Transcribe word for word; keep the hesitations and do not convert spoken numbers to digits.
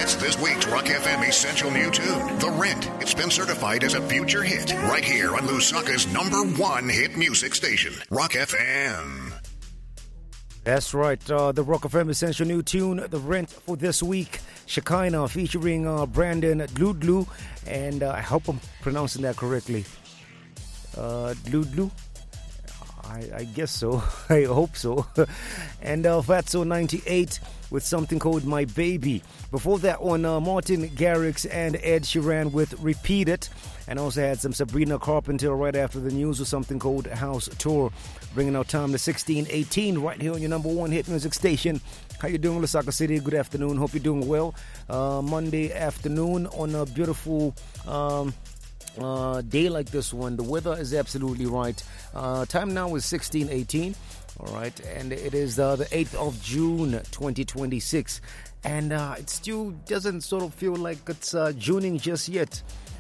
It's this week's Rock F M Essential New Tune, The Rent. It's been certified as a future hit right here on Lusaka's number one hit music station, Rock F M. That's right, uh, the Rock F M Essential New Tune, The Rent, for this week. Shekinah featuring uh, Brandon Dludlu, and uh, I hope I'm pronouncing that correctly. Uh, Dludlu? I, I guess so. I hope so. And uh, Fatso ninety-eight with something called My Baby. Before that one, uh, Martin Garrix and Ed Sheeran with Repeat It. And also had some Sabrina Carpenter right after the news with something called House Tour. Bringing our time to sixteen eighteen right here on your number one hit music station. How you doing, Lusaka City? Good afternoon. Hope you're doing well. Uh, Monday afternoon on a beautiful um, uh, day like this one. The weather is absolutely right. Uh, time now is sixteen eighteen. All right. And it is uh, the eighth of June, twenty twenty-six. And uh, it still doesn't sort of feel like it's uh, Juning just yet.